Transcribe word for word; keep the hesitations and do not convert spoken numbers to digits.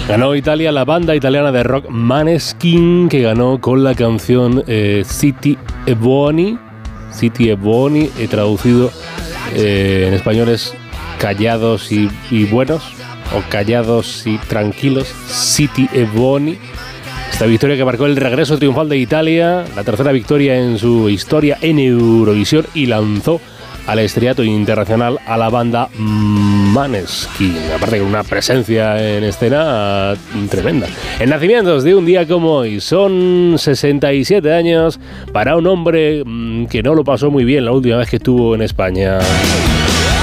Ganó Italia la banda italiana de rock Måneskin, que ganó con la canción eh, Zitti e Buoni. Zitti e Buoni, he traducido eh, en español es callados y, y buenos, o callados y tranquilos. Zitti e Buoni. Esta victoria que marcó el regreso triunfal de Italia, la tercera victoria en su historia en Eurovisión, y lanzó al estrellato internacional a la banda Måneskin, aparte con una presencia en escena tremenda. En nacimientos de un día como hoy, son sesenta y siete años para un hombre que no lo pasó muy bien la última vez que estuvo en España.